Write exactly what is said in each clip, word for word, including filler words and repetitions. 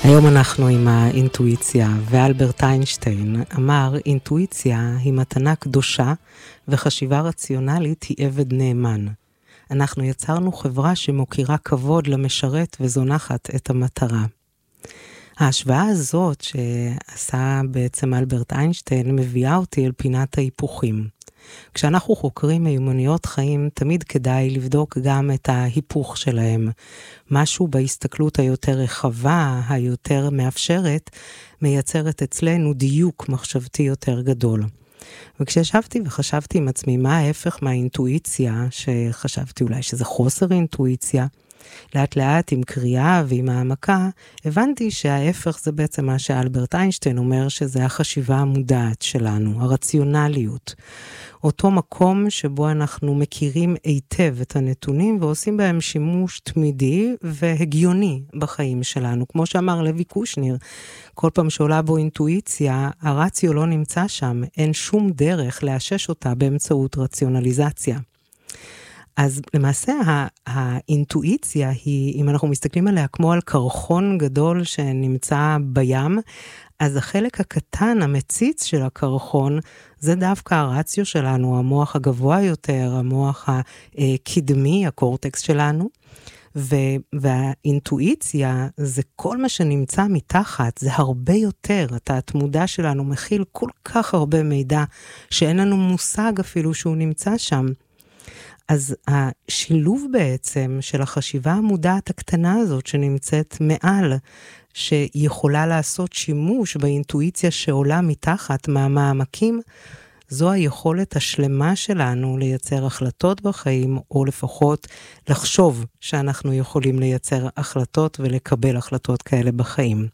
היום אנחנו עם האינטואיציה, ואלברט איינשטיין אמר, אינטואיציה היא מתנה קדושה, וחשיבה רציונלית היא עבד נאמן. אנחנו יצרנו חברה שמוכירה כבוד למשרת וזונחת את המטרה. ההשוואה הזאת שעשה בעצם אלברט איינשטיין מביאה אותי אל פינת ההיפוכים. כשאנחנו חוקרים מיומנויות חיים, תמיד כדאי לבדוק גם את ההיפוך שלהם. משהו בהסתכלות היותר רחבה, היותר מאפשרת, מייצרת אצלנו דיוק מחשבתי יותר גדול. וכשישבתי וחשבתי עם עצמי מה ההפך מהאינטואיציה, שחשבתי אולי שזה חוסר אינטואיציה, לאט לאט עם קריאה ועם העמקה, הבנתי שההפך זה בעצם מה שאלברט איינשטיין אומר, שזה החשיבה המודעת שלנו, הרציונליות. אותו מקום שבו אנחנו מכירים היטב את הנתונים, ועושים בהם שימוש תמידי והגיוני בחיים שלנו. כמו שאמר לוי קושניר, כל פעם שעולה בו אינטואיציה, הרציו לא נמצא שם, אין שום דרך לאשש אותה באמצעות רציונליזציה. אז למעשה האינטואיציה היא, אם אנחנו מסתכלים עליה כמו על קרחון גדול שנמצא בים, אז החלק הקטן, המציץ של הקרחון, זה דווקא הרציו שלנו, המוח הגבוה יותר, המוח הקדמי, הקורטקס שלנו, והאינטואיציה זה כל מה שנמצא מתחת, זה הרבה יותר, התת-מודע שלנו מכיל כל כך הרבה מידע, שאין לנו מושג אפילו שהוא נמצא שם. אז השילוב בעצם של החשיבה המודעת הקטנה הזאת שנמצאת מעל, שיכולה לעשות שימוש באינטואיציה שעולה מתחת מהמעמקים, זו היכולת השלמה שלנו לייצר החלטות בחיים, או לפחות לחשוב שאנחנו יכולים לייצר החלטות ולקבל החלטות כאלה בחיים.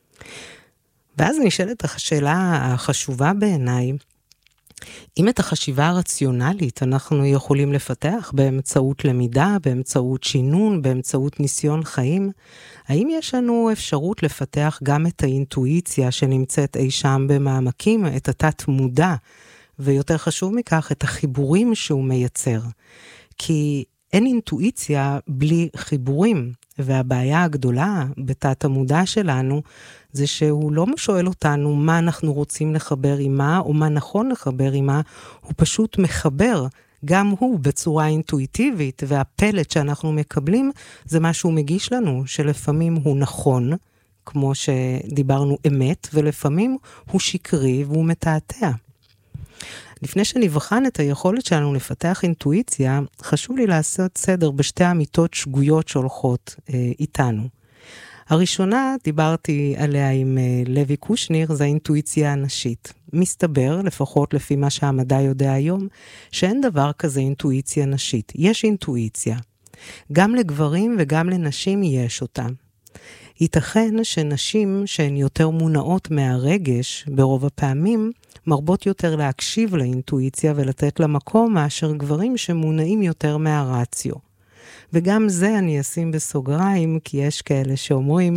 ואז נשאלת השאלה החשובה בעיניי, אם את החשיבה הרציונלית אנחנו יכולים לפתח באמצעות למידה, באמצעות שינון, באמצעות ניסיון חיים, האם יש לנו אפשרות לפתח גם את האינטואיציה שנמצאת אי שם במעמקים, את התת מודע, ויותר חשוב מכך, את החיבורים שהוא מייצר? כי אין אינטואיציה בלי חיבורים, והבעיה הגדולה בתת המודע שלנו, זה שהוא לא שואל אותנו מה אנחנו רוצים לחבר עם מה, או מה נכון לחבר עם מה, הוא פשוט מחבר, גם הוא בצורה אינטואיטיבית, והפלט שאנחנו מקבלים, זה מה שהוא מגיש לנו, שלפעמים הוא נכון, כמו שדיברנו אמת, ולפעמים הוא שקרי והוא מתעתע. לפני שנבחן את היכולת שלנו לפתח אינטואיציה, חשוב לי לעשות סדר בשתי אמיתות שגויות שהולכות אה, איתנו. הראשונה, דיברתי עליה עם אה, לוי קושניר, זה האינטואיציה הנשית. מסתבר, לפחות לפי מה שהמדע יודע היום, שאין דבר כזה אינטואיציה נשית. יש אינטואיציה. גם לגברים וגם לנשים יש אותה. ייתכן שנשים שהן יותר מונעות מהרגש, ברוב הפעמים, מרבות יותר להקשיב לאינטואיציה ולתת לה מקום, מאשר גברים שמונעים יותר מהרציו. וגם זה אני אשים בסוגריים, כי יש כאלה שאומרים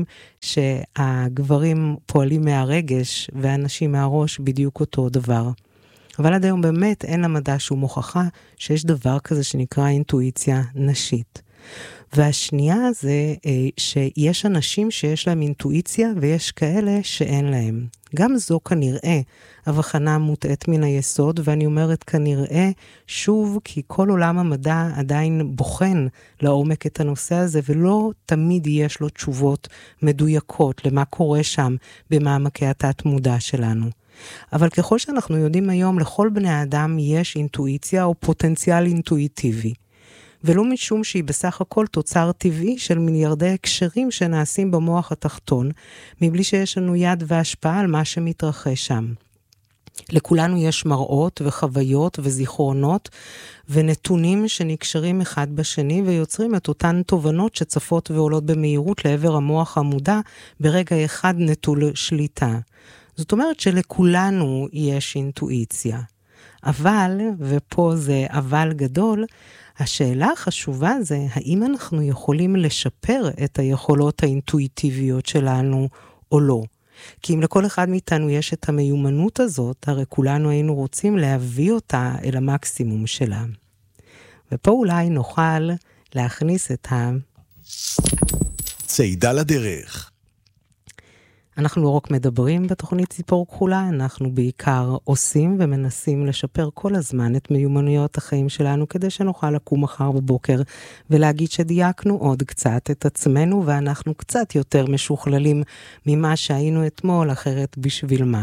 שהגברים פועלים מהרגש, והנשים מהראש בדיוק אותו דבר. אבל עד היום באמת אין למדע שום הוכחה שיש דבר כזה שנקרא אינטואיציה נשית. והשנייה זה שיש אנשים שיש להם אינטואיציה ויש כאלה שאין להם. גם זו כנראה הבחנה מוטעת מן היסוד, ואני אומרת כנראה שוב כי כל עולם המדע עדיין בוחן לעומק את הנושא הזה, ולא תמיד יש לו תשובות מדויקות למה קורה שם במעמקי התת מודע שלנו. אבל ככל שאנחנו יודעים היום, לכל בני האדם יש אינטואיציה או פוטנציאל אינטואיטיבי. ולא משום שהיא בסך הכל תוצר טבעי של מיליארדי הקשרים שנעשים במוח התחתון, מבלי שיש לנו יד והשפעה על מה שמתרחש שם. לכולנו יש מראות וחוויות וזיכרונות ונתונים שנקשרים אחד בשני ויוצרים את אותן תובנות שצפות ועולות במהירות לעבר המוח המודע ברגע אחד נטול שליטה. זאת אומרת שלכולנו יש אינטואיציה. אבל, ופה זה אבל גדול, השאלה החשובה זה, האם אנחנו יכולים לשפר את היכולות האינטואיטיביות שלנו או לא? כי אם לכל אחד מאיתנו יש את המיומנות הזאת, הרי כולנו היינו רוצים להביא אותה אל המקסימום שלה. ופה אולי נוכל להכניס את ה... צעידה לדרך. אנחנו לא רק מדברים בתוכנית ציפור כחולה, אנחנו בעיקר עושים ומנסים לשפר כל הזמן את מיומנויות החיים שלנו, כדי שנוכל לקום מחר בבוקר ולהגיד שדייקנו עוד קצת את עצמנו, ואנחנו קצת יותר משוכללים ממה שהיינו אתמול, אחרת בשביל מה.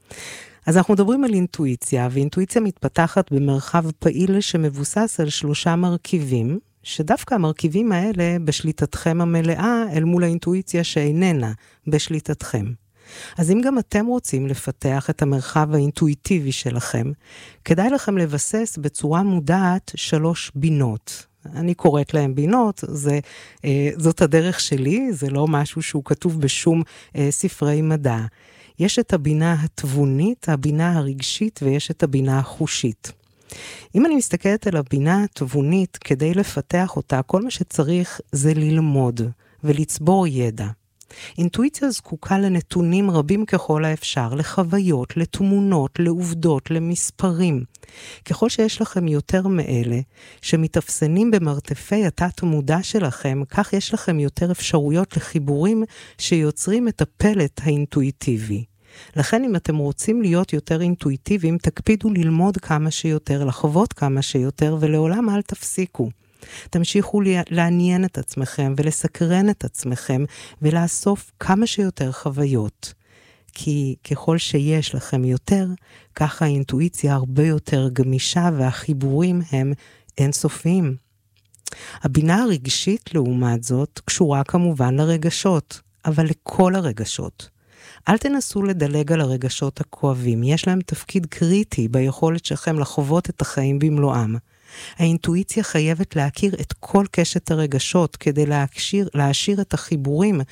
אז אנחנו מדברים על אינטואיציה, ואינטואיציה מתפתחת במרחב פעיל שמבוסס על שלושה מרכיבים, שדווקא המרכיבים האלה בשליטתכם המלאה אל מול האינטואיציה שאיננה בשליטתכם. אז אם גם אתם רוצים לפתח את המרחב האינטואיטיבי שלכם, כדאי לכם לבסס בצורה מודעת שלוש בינות. אני קוראת להם בינות, זה, אה, זאת הדרך שלי, זה לא משהו שהוא כתוב בשום אה, ספרי מדע. יש את הבינה התבונית, הבינה הרגשית, ויש את הבינה החושית. אם אני מסתכלת על הבינה התבונית, כדי לפתח אותה, כל מה שצריך זה ללמוד ולצבור ידע. אינטואיציה זקוקה לנתונים רבים ככל האפשר, לחוויות, לתמונות, לעובדות, למספרים. ככל שיש לכם יותר מאלה שמתאפסנים במרתפי התת מודע שלכם, כך יש לכם יותר אפשרויות לחיבורים שיוצרים את הפלט האינטואיטיבי. לכן אם אתם רוצים להיות יותר אינטואיטיביים, תקפידו ללמוד כמה שיותר, לחוות כמה שיותר, ולעולם אל תפסיקו. תמשיכו לעניין את עצמכם ולסקרן את עצמכם ולאסוף כמה שיותר חוויות. כי ככל שיש לכם יותר, ככה האינטואיציה הרבה יותר גמישה והחיבורים הם אינסופיים. הבינה הרגשית לעומת זאת קשורה כמובן לרגשות, אבל לכל הרגשות. אל תנסו לדלג על הרגשות הכואבים, יש להם תפקיד קריטי ביכולת שלכם לחוות את החיים במלואם. האינטואיציה חייבת להכיר את כל קשת הרגשות כדי להשאיר, להשאיר את החיבורים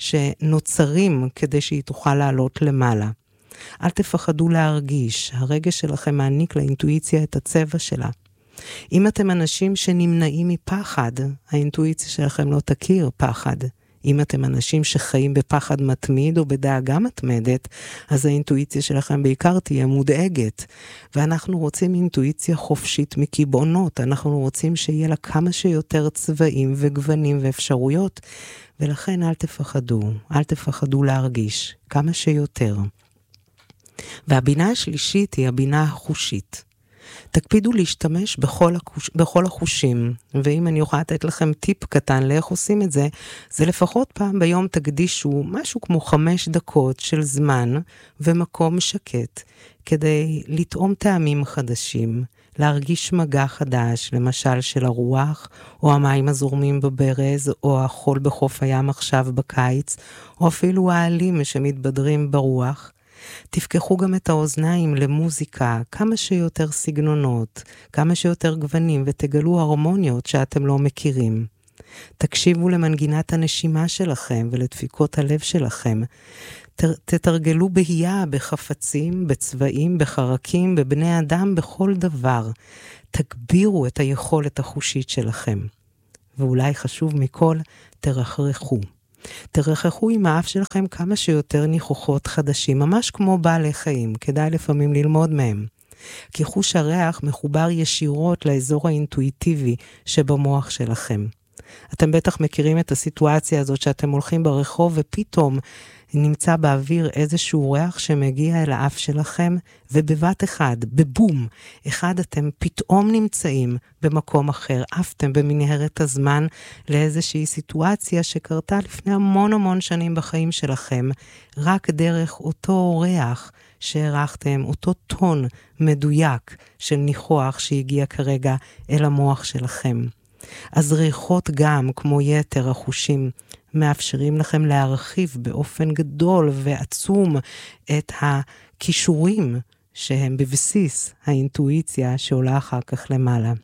שנוצרים כדי שהיא תוכל לעלות למעלה. אל תפחדו להרגיש, הרגש שלכם מעניק לאינטואיציה את הצבע שלה. אם אתם אנשים שנמנעים מפחד, האינטואיציה שלכם לא תכיר פחד. אם אתם אנשים שחיים בפחד מתמיד או בדאגה מתמדת, אז האינטואיציה שלכם בעיקר תהיה מודאגת. ואנחנו רוצים אינטואיציה חופשית מקיבעונות, אנחנו רוצים שיהיה לה כמה שיותר צבעים וגוונים ואפשרויות, ולכן אל תפחדו, אל תפחדו להרגיש כמה שיותר. והבינה השלישית היא הבינה החושית. תקפידו להשתמש בכל, החוש... בכל החושים, ואם אני אוכל לתת לכם טיפ קטן לאיך עושים את זה, זה לפחות פעם ביום תקדישו משהו כמו חמש דקות של זמן ומקום שקט, כדי לטעום טעמים חדשים, להרגיש מגע חדש, למשל של הרוח, או המים הזורמים בברז, או החול בחוף הים עכשיו בקיץ, או אפילו העלים שמתבדרים ברוח. תפקחו גם את האוזניים למוזיקה, כמה שיותר סגנונות, כמה שיותר גוונים, ותגלו הרמוניות שאתם לא מכירים. תקשיבו למנגינת הנשימה שלכם ולדפיקות הלב שלכם. תתרגלו בהייה בחפצים, בצבעים, בחרקים, בבני אדם, בכל דבר. תגבירו את היכולת החושית שלכם. ואולי חשוב מכל, תרחרחו. תרחחו עם האף שלכם כמה שיותר ניחוחות חדשים, ממש כמו בעלי חיים, כדאי לפעמים ללמוד מהם. כי חוש הריח מחובר ישירות לאזור האינטואיטיבי שבמוח שלכם. אתם בטח מכירים את הסיטואציה הזאת שאתם הולכים ברחוב ופתאום נמצא באוויר איזשהו ריח שמגיע אל האף שלכם, ובבת אחד, בבום, אחד אתם פתאום נמצאים במקום אחר, עפתם במנהרת הזמן לאיזושהי סיטואציה שקרתה לפני המון המון שנים בחיים שלכם, רק דרך אותו ריח שהרחתם, אותו טון מדויק של ניחוח שהגיע כרגע אל המוח שלכם. אז ריחות גם, כמו יתר החושים, מאפשרים לכם להרחיב באופן גדול ועצום את הכישורים שהם בבסיס האינטואיציה שעולה אחר כך למעלה.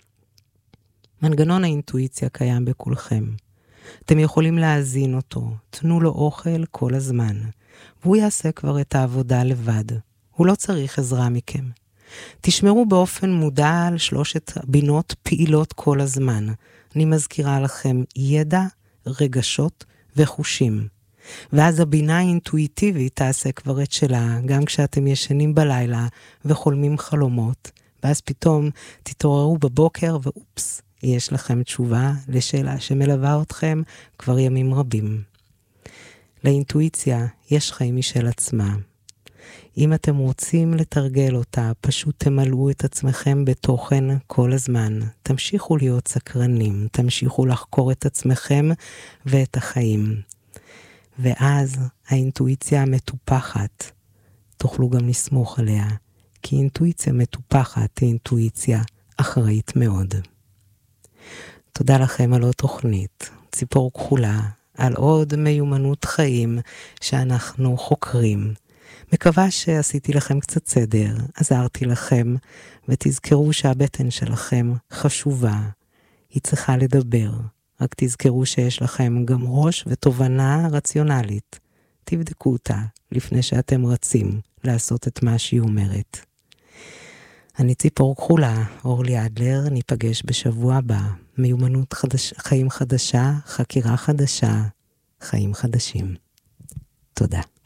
מנגנון האינטואיציה קיים בכולכם. אתם יכולים להזין אותו, תנו לו אוכל כל הזמן, והוא יעשה כבר את העבודה לבד. הוא לא צריך עזרה מכם. תשמרו באופן מודע על שלושת בינות פעילות כל הזמן. אני מזכירה לכם ידע, רגשות וחושים. ואז הבינה האינטואיטיבית תעשה כבר את שלה, גם כשאתם ישנים בלילה וחולמים חלומות. ואז פתאום תתעוררו בבוקר ואופס, יש לכם תשובה לשאלה שמלווה אתכם כבר ימים רבים. לאינטואיציה יש חיים משל עצמה. אם אתם רוצים לתרגל אותה, פשוט תמלאו את עצמכם בתוכן כל הזמן. תמשיכו להיות סקרנים, תמשיכו לחקור את עצמכם ואת החיים. ואז האינטואיציה המטופחת, תוכלו גם לסמוך עליה, כי אינטואיציה מטופחת היא אינטואיציה אחראית מאוד. תודה לכם על עוד תוכנית, ציפור כחולה, על עוד מיומנות חיים שאנחנו חוקרים. מקווה שעשיתי לכם קצת סדר, עזרתי לכם, ותזכרו שהבטן שלכם חשובה, היא צריכה לדבר. רק תזכרו שיש לכם גם ראש ותובנה רציונלית. תבדקו אותה לפני שאתם רצים לעשות את מה שהיא אומרת. אני ציפור כחולה, אורלי אדלר, ניפגש בשבוע הבא. מיומנות חדש, חיים חדשה, חקירה חדשה, חיים חדשים. תודה.